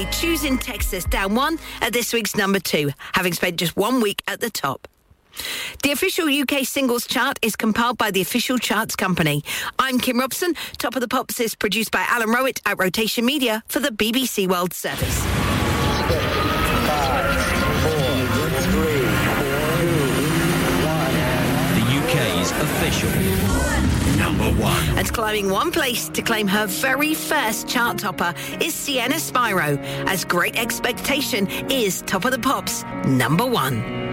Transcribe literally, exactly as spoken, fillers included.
Riley, Choosing Texas, down one at this week's number two, having spent just one week at the top. The official U K singles chart is compiled by the Official Charts Company. I'm Kim Robson. Top of the Pops is produced by Alan Rowett at Rotation Media for the B B C World Service. Five, four, three, two, one. The U K's official number one. And climbing one place to claim her very first chart topper is Sienna Spyro, as Great Expectation is Top of the Pops number one.